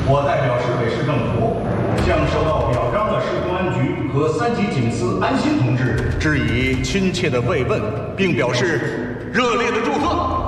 我代表市委市政府，向受到表彰的市公安局和3级警司安心同志致以亲切的慰问，并表示热烈的祝贺。